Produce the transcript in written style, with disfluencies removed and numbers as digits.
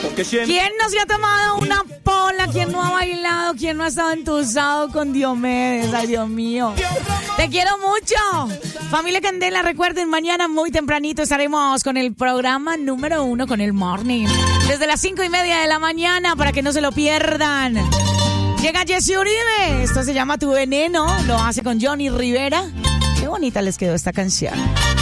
¿Quién no se ha tomado una pola? ¿Quién no ha bailado? ¿Quién no ha estado entusado con Diomedes? Ay, Dios mío. Te quiero mucho. Familia Candela, recuerden, mañana muy tempranito estaremos con el programa número 1 con el Morning. Desde las 5:30 de la mañana para que no se lo pierdan. Llega Jesse Uribe. Esto se llama Tu Veneno. Lo hace con Johnny Rivera. Qué bonita les quedó esta canción.